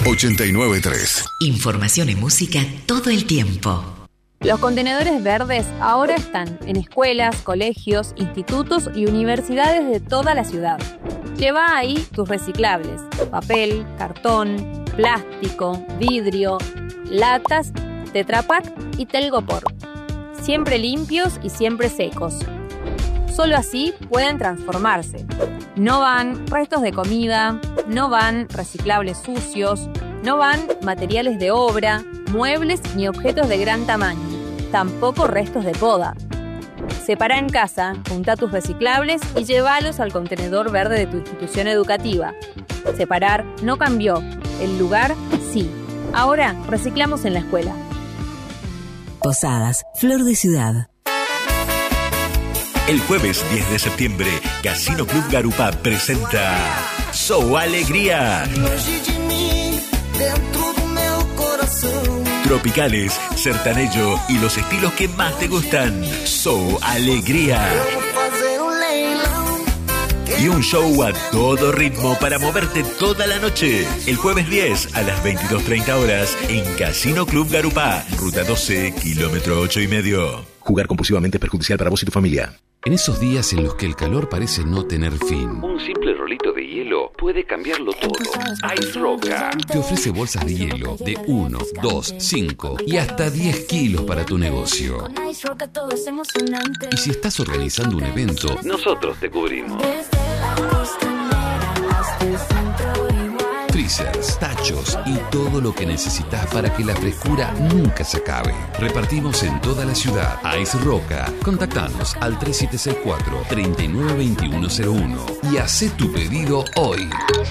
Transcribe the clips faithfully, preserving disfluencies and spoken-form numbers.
ochenta y nueve punto tres. Información y música todo el tiempo. Los contenedores verdes ahora están en escuelas, colegios, institutos y universidades de toda la ciudad. Lleva ahí tus reciclables: papel, cartón, plástico, vidrio, latas, Tetra Pak y Telgopor. Siempre limpios y siempre secos. Solo así pueden transformarse. No van restos de comida, no van reciclables sucios, no van materiales de obra, muebles ni objetos de gran tamaño, tampoco restos de poda. Separa en casa, junta tus reciclables y llévalos al contenedor verde de tu institución educativa. Separar no cambió, el lugar sí. Ahora reciclamos en la escuela. Posadas, Flor de Ciudad. El jueves diez de septiembre, Casino Club Garupá presenta Sou Alegría. Tropicales, sertanejo y los estilos que más te gustan. Sou Alegría. Y un show a todo ritmo para moverte toda la noche. El jueves diez a las veintidós treinta horas en Casino Club Garupá, Ruta doce, kilómetro ocho y medio. Jugar compulsivamente es perjudicial para vos y tu familia. En esos días en los que el calor parece no tener fin, un simple rolito de hielo puede cambiarlo todo. Ice Roca te ofrece bolsas de hielo de uno, dos, cinco y hasta diez kilos para tu negocio. Y si estás organizando un evento, nosotros te cubrimos. Freezers, tachos y todo lo que necesitas para que la frescura nunca se acabe. Repartimos en toda la ciudad. Ice Roca. Contactanos al tres siete seis cuatro, tres nueve dos uno cero uno y hacé tu pedido hoy.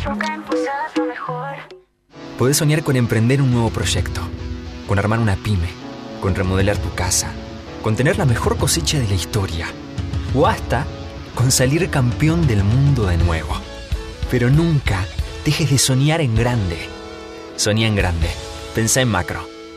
Podés soñar con emprender un nuevo proyecto, con armar una pyme, con remodelar tu casa, con tener la mejor cosecha de la historia o hasta con salir campeón del mundo de nuevo. Pero nunca dejes de soñar en grande. Soñá en grande. Pensá en macro.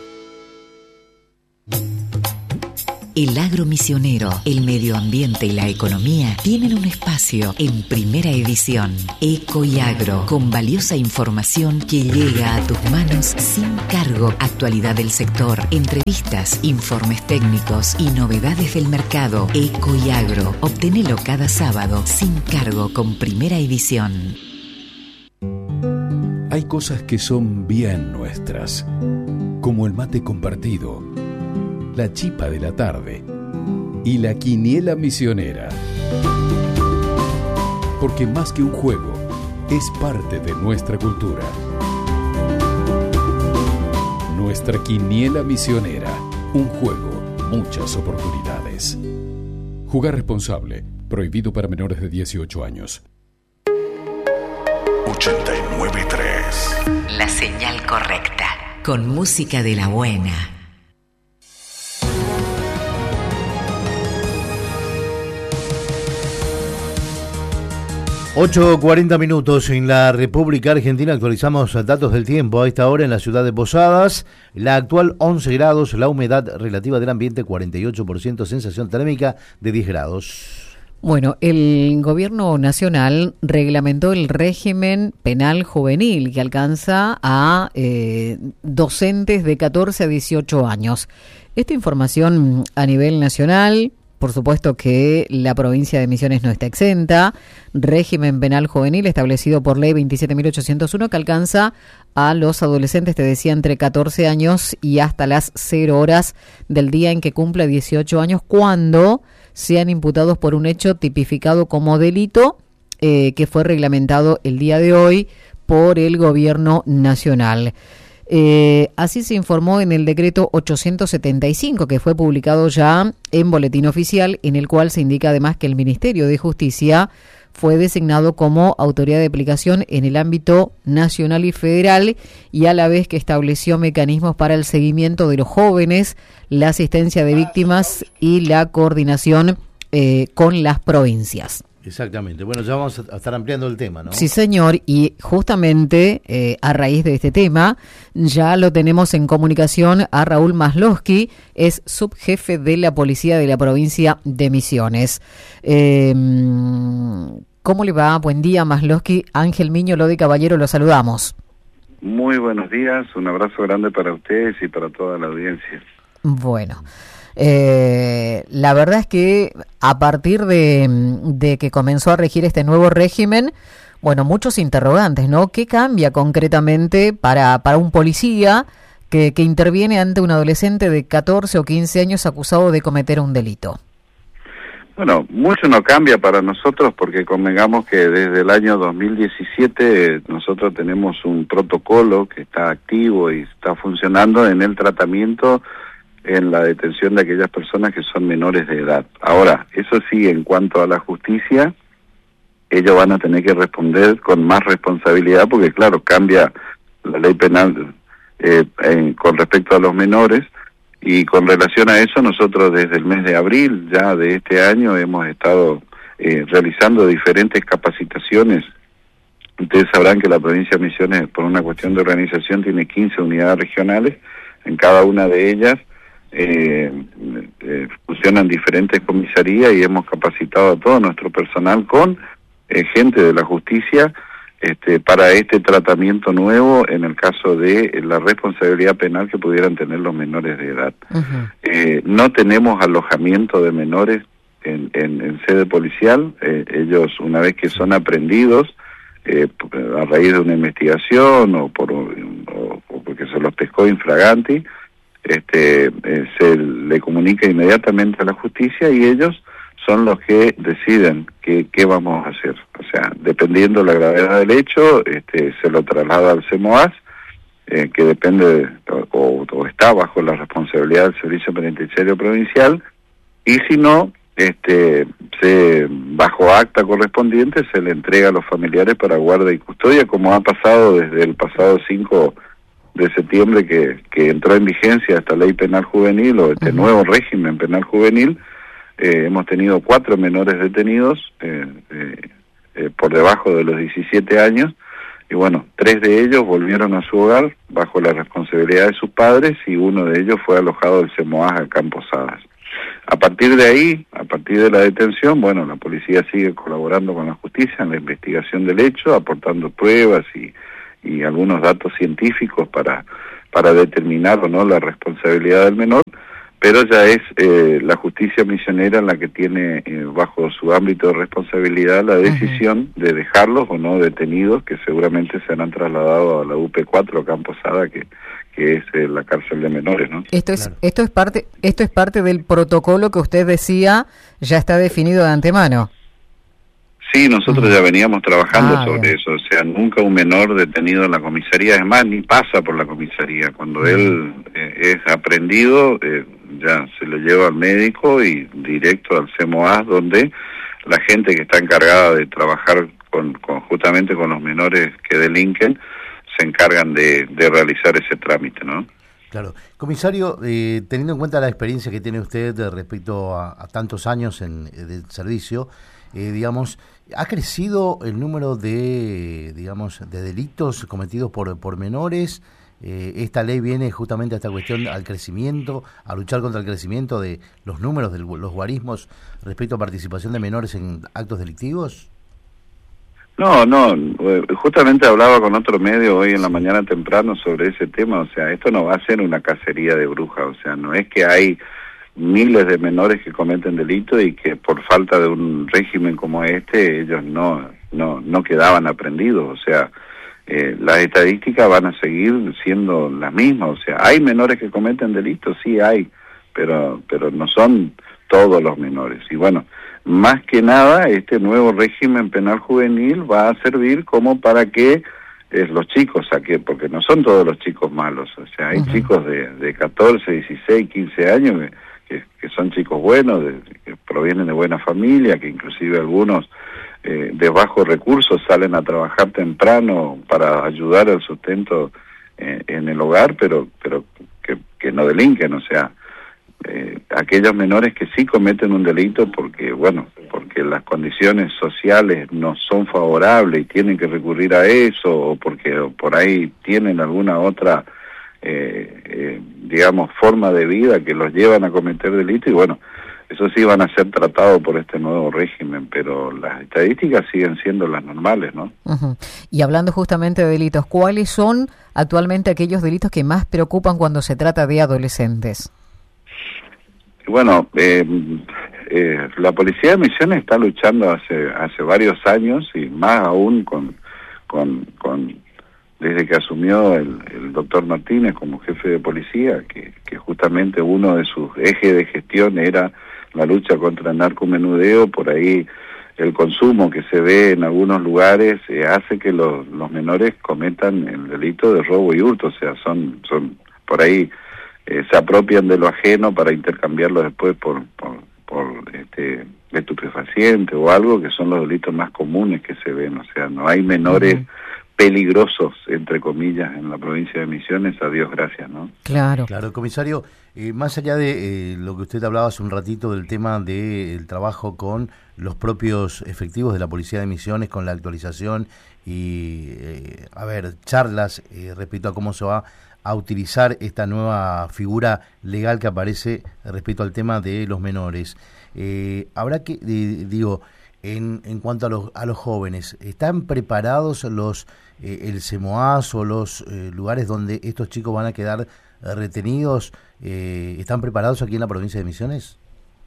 El agro misionero, el medio ambiente y la economía tienen un espacio en Primera Edición. Eco y Agro, con valiosa información que llega a tus manos sin cargo. Actualidad del sector, entrevistas, informes técnicos y novedades del mercado. Eco y Agro, obtenelo cada sábado sin cargo con Primera Edición. Hay cosas que son bien nuestras, como el mate compartido, la chipa de la tarde y la quiniela misionera. Porque más que un juego, es parte de nuestra cultura. Nuestra quiniela misionera, un juego, muchas oportunidades. Jugar responsable, prohibido para menores de dieciocho años. ochenta y nueve punto tres. La señal correcta, con música de la buena. ocho cuarenta minutos en la República Argentina. Actualizamos datos del tiempo a esta hora en la ciudad de Posadas. La actual once grados, la humedad relativa del ambiente cuarenta y ocho por ciento, sensación térmica de diez grados. Bueno, el gobierno nacional reglamentó el régimen penal juvenil que alcanza a eh, docentes de catorce a dieciocho años. Esta información a nivel nacional, por supuesto que la provincia de Misiones no está exenta. Régimen penal juvenil establecido por ley veintisiete mil ochocientos uno que alcanza a los adolescentes, te decía, entre catorce años y hasta las cero horas del día en que cumple dieciocho años, cuando sean imputados por un hecho tipificado como delito eh, que fue reglamentado el día de hoy por el gobierno nacional. Eh, así se informó en el decreto ochocientos setenta y cinco, que fue publicado ya en Boletín Oficial, en el cual se indica además que el Ministerio de Justicia fue designado como autoridad de aplicación en el ámbito nacional y federal, y a la vez que estableció mecanismos para el seguimiento de los jóvenes, la asistencia de víctimas y la coordinación eh, con las provincias. Exactamente. Bueno, ya vamos a estar ampliando el tema, ¿no? Sí, señor, y justamente eh, a raíz de este tema ya lo tenemos en comunicación a Raúl Maslowski, es subjefe de la policía de la provincia de Misiones. Eh, ¿Cómo le va? Buen día, Maslowski. Ángel Miño, Lodi Caballero, lo saludamos. Muy buenos días, un abrazo grande para ustedes y para toda la audiencia. Bueno, eh, la verdad es que a partir de, de que comenzó a regir este nuevo régimen, bueno, muchos interrogantes, ¿no? ¿Qué cambia concretamente para, para un policía que, que interviene ante un adolescente de catorce o quince años acusado de cometer un delito? Bueno, mucho no cambia para nosotros porque convengamos que desde el año dos mil diecisiete nosotros tenemos un protocolo que está activo y está funcionando en el tratamiento, en la detención de aquellas personas que son menores de edad. Ahora, eso sí, en cuanto a la justicia, ellos van a tener que responder con más responsabilidad porque, claro, cambia la ley penal eh, en, con respecto a los menores. Y con relación a eso, nosotros desde el mes de abril ya de este año hemos estado eh, realizando diferentes capacitaciones. Ustedes sabrán que la provincia de Misiones, por una cuestión de organización, tiene quince unidades regionales. En cada una de ellas eh, eh, funcionan diferentes comisarías y hemos capacitado a todo nuestro personal con eh, gente de la justicia Este, para este tratamiento nuevo en el caso de la responsabilidad penal que pudieran tener los menores de edad. Uh-huh. Eh, no tenemos alojamiento de menores en, en, en sede policial. Eh, ellos, una vez que son aprendidos, eh, a raíz de una investigación o, por, o, o porque se los pescó infraganti, este, eh, se le comunica inmediatamente a la justicia y ellos son los que deciden qué, qué vamos a hacer. O sea, dependiendo de la gravedad del hecho, este, se lo traslada al CEMOAS, eh, que depende de, o, o está bajo la responsabilidad del Servicio Penitenciario Provincial, y si no, este, se bajo acta correspondiente se le entrega a los familiares para guarda y custodia, como ha pasado desde el pasado cinco de septiembre que, que entró en vigencia esta ley penal juvenil o este uh-huh. nuevo régimen penal juvenil. Eh, hemos tenido cuatro menores detenidos eh, eh, eh, por debajo de los diecisiete años y bueno, tres de ellos volvieron a su hogar bajo la responsabilidad de sus padres y uno de ellos fue alojado del CEMOAS acá en Posadas. A partir de ahí, a partir de la detención, bueno, la policía sigue colaborando con la justicia en la investigación del hecho, aportando pruebas y, y algunos datos científicos para, para determinar o no la responsabilidad del menor. Pero ya es eh, la justicia misionera la que tiene eh, bajo su ámbito de responsabilidad la decisión uh-huh. de dejarlos o no detenidos, que seguramente serán trasladados a la U P cuatro acá en Posada, que, que es eh, la cárcel de menores, ¿no? Esto es claro. esto es parte esto es parte del protocolo que usted decía ya está definido de antemano. Sí, nosotros uh-huh. ya veníamos trabajando ah, sobre bien. eso, o sea, nunca un menor detenido en la comisaría, es más, ni pasa por la comisaría, cuando uh-huh. él eh, es aprendido, eh, ya se lo lleva al médico y directo al CEMOAS, donde la gente que está encargada de trabajar con, con justamente con los menores que delinquen, se encargan de, de realizar ese trámite, ¿no? Claro. Comisario, eh, teniendo en cuenta la experiencia que tiene usted respecto a, a tantos años en de servicio, eh, digamos, ¿ha crecido el número de, digamos, de delitos cometidos por, por menores? Eh, esta ley viene justamente a esta cuestión, al crecimiento, a luchar contra el crecimiento de los números de los guarismos respecto a participación de menores en actos delictivos. No, no, justamente hablaba con otro medio hoy en la mañana temprano sobre ese tema, o sea, esto no va a ser una cacería de brujas, o sea, no es que hay miles de menores que cometen delitos y que por falta de un régimen como este ellos no no no quedaban aprendidos, o sea, eh, las estadísticas van a seguir siendo las mismas, o sea, hay menores que cometen delitos, sí hay, pero pero no son todos los menores, y bueno, más que nada este nuevo régimen penal juvenil va a servir como para que eh, los chicos saquen, porque no son todos los chicos malos, o sea, hay uh-huh. chicos de, de catorce, dieciséis, quince años que, que, que son chicos buenos, de, que provienen de buena familia, que inclusive algunos eh, de bajos recursos salen a trabajar temprano para ayudar al sustento eh, en el hogar, pero pero que, que no delinquen, o sea, eh, aquellos menores que sí cometen un delito porque, bueno, porque las condiciones sociales no son favorables y tienen que recurrir a eso, o porque por ahí tienen alguna otra eh, eh, digamos, forma de vida que los llevan a cometer delito, y bueno, Eso sí van a ser tratados por este nuevo régimen, pero las estadísticas siguen siendo las normales, ¿no? Uh-huh. Y hablando justamente de delitos, ¿cuáles son actualmente aquellos delitos que más preocupan cuando se trata de adolescentes? Bueno, eh, eh, la Policía de Misiones está luchando hace hace varios años y más aún con con, con desde que asumió el, el doctor Martínez como jefe de policía, que, que justamente uno de sus ejes de gestión era la lucha contra el narcomenudeo. Por ahí el consumo que se ve en algunos lugares eh, hace que los, los menores cometan el delito de robo y hurto, o sea, son son por ahí eh, se apropian de lo ajeno para intercambiarlo después por por, por este estupefaciente o algo, que son los delitos más comunes que se ven. O sea, no hay menores uh-huh. peligrosos, entre comillas, en la provincia de Misiones, a Dios gracias, ¿no? Claro. Claro, comisario, eh, más allá de eh, lo que usted hablaba hace un ratito del tema del trabajo con los propios efectivos de la Policía de Misiones, con la actualización y, eh, a ver, charlas eh, respecto a cómo se va a utilizar esta nueva figura legal que aparece respecto al tema de los menores. Eh, habrá que, eh, digo, en, en cuanto a los, a los jóvenes, ¿están preparados los eh, el CEMOAS o los eh, lugares donde estos chicos van a quedar eh, retenidos? Eh, ¿Están preparados aquí en la provincia de Misiones?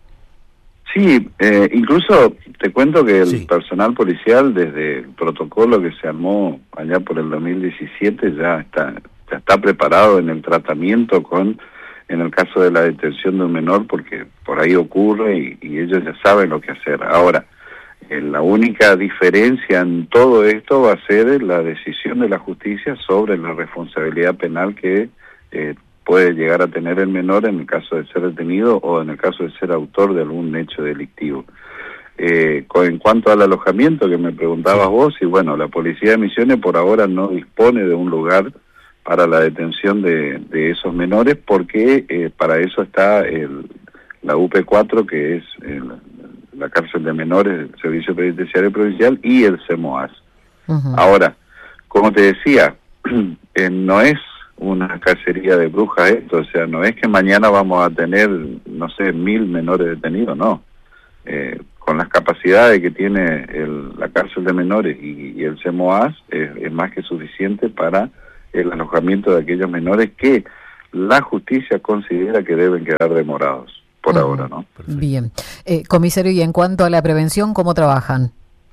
Sí, eh, incluso te cuento que el sí. personal policial, desde el protocolo que se armó allá por el dos mil diecisiete, ya está ya está preparado en el tratamiento con, en el caso de la detención de un menor, porque por ahí ocurre y, y ellos ya saben lo que hacer. Ahora, eh, la única diferencia en todo esto va a ser la decisión de la justicia sobre la responsabilidad penal que eh, puede llegar a tener el menor en el caso de ser detenido o en el caso de ser autor de algún hecho delictivo. Eh, con, en cuanto al alojamiento que me preguntabas sí. vos, y bueno, la Policía de Misiones por ahora no dispone de un lugar para la detención de, de esos menores, porque eh, para eso está el, la U P cuatro, que es el, la cárcel de menores del Servicio Penitenciario Provincial, y el CEMOAS. Uh-huh. Ahora, como te decía, eh, no es una cacería de brujas esto, o sea, no es que mañana vamos a tener, no sé, mil menores detenidos, no. Eh, con las capacidades que tiene el, la cárcel de menores y, y el CEMOAS, es, es más que suficiente para el alojamiento de aquellos menores que la justicia considera que deben quedar demorados, por uh-huh. ahora, ¿no? Perfecto. Bien. Eh, comisario, y en cuanto a la prevención, ¿cómo trabajan?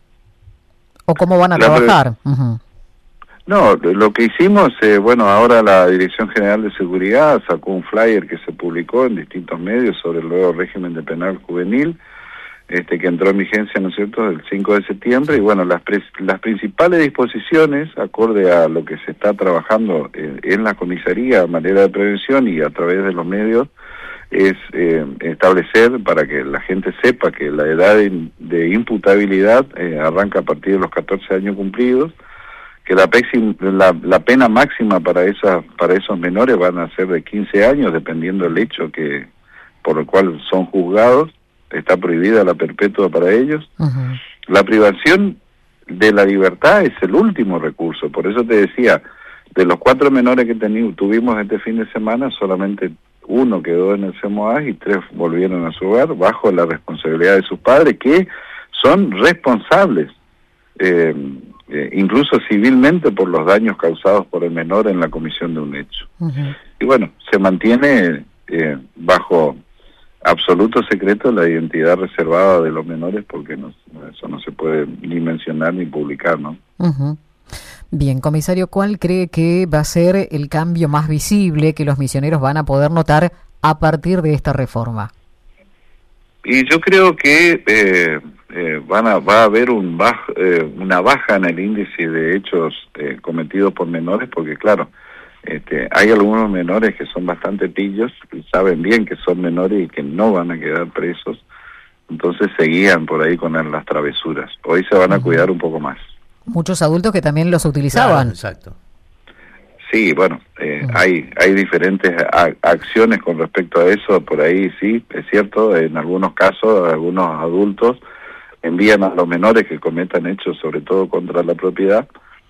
¿O cómo van a la trabajar? Pre- uh-huh. No, lo que hicimos, eh, bueno, ahora la Dirección General de Seguridad sacó un flyer que se publicó en distintos medios sobre el nuevo régimen de penal juvenil, este que entró en vigencia, ¿no es cierto?, el cinco de septiembre, y bueno, las pre- las principales disposiciones, acorde a lo que se está trabajando en, en la comisaría a manera de prevención y a través de los medios, es eh, establecer para que la gente sepa que la edad de, de imputabilidad eh, arranca a partir de los catorce años cumplidos, que la, pexi- la, la pena máxima para esa, para esos menores van a ser de quince años, dependiendo del hecho que por el cual son juzgados. Está prohibida la perpetua para ellos. Uh-huh. La privación de la libertad es el último recurso. Por eso te decía, de los cuatro menores que teni- tuvimos este fin de semana, solamente uno quedó en el CEMOAS y tres volvieron a su hogar bajo la responsabilidad de sus padres, que son responsables, eh, eh, incluso civilmente, por los daños causados por el menor en la comisión de un hecho. Uh-huh. Y bueno, se mantiene eh, bajo absoluto secreto la identidad reservada de los menores, porque no, eso no se puede ni mencionar ni publicar, ¿no? Uh-huh. Bien, comisario, ¿cuál cree que va a ser el cambio más visible que los misioneros van a poder notar a partir de esta reforma? Y yo creo que eh, eh, van a, va a haber un baj, eh, una baja en el índice de hechos eh, cometidos por menores, porque claro, Este, hay algunos menores que son bastante pillos y saben bien que son menores y que no van a quedar presos, entonces seguían por ahí con las travesuras. Hoy se van a cuidar un poco más. Muchos adultos que también los utilizaban. Claro, exacto. Sí, bueno, eh, uh-huh. hay hay diferentes a- acciones con respecto a eso, por ahí sí, es cierto, en algunos casos algunos adultos envían a los menores que cometan hechos, sobre todo contra la propiedad,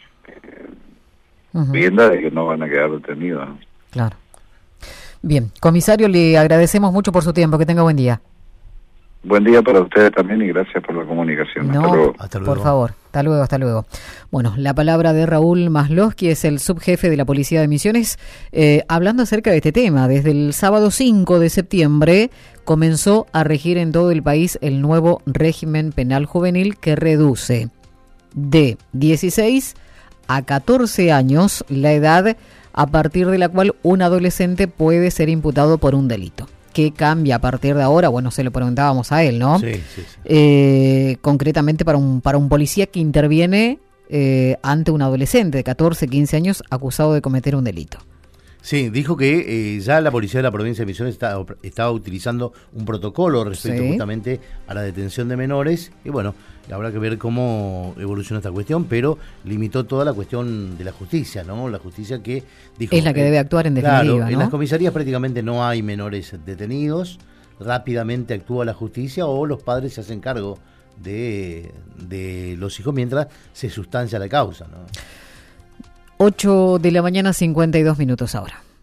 Uh-huh. vienda de que no van a quedar detenidos, ¿no? Claro. Bien, comisario, le agradecemos mucho por su tiempo. Que tenga buen día. buen día para ustedes también y gracias por la comunicación. No, hasta luego. Hasta luego. Por favor, hasta luego, hasta luego. Bueno, la palabra de Raúl Masloski, es el subjefe de la Policía de Misiones, eh, hablando acerca de este tema. Desde el sábado cinco de septiembre comenzó a regir en todo el país el nuevo régimen penal juvenil que reduce de dieciséis a catorce años la edad a partir de la cual un adolescente puede ser imputado por un delito. ¿Qué cambia a partir de ahora? Bueno, se lo preguntábamos a él, ¿no? Sí, sí, sí. Eh, concretamente para un, para un policía que interviene eh, ante un adolescente de catorce, quince años acusado de cometer un delito. Sí, dijo que eh, ya la policía de la provincia de Misiones está, estaba utilizando un protocolo respecto Sí. justamente a la detención de menores y bueno, habrá que ver cómo evoluciona esta cuestión, pero limitó toda la cuestión de la justicia, ¿no? La justicia que dijo... Es la que debe actuar en definitiva, Claro, ¿no? en las comisarías prácticamente no hay menores detenidos, rápidamente actúa la justicia o los padres se hacen cargo de, de los hijos mientras se sustancia la causa, ¿no? ocho de la mañana, cincuenta y dos minutos ahora.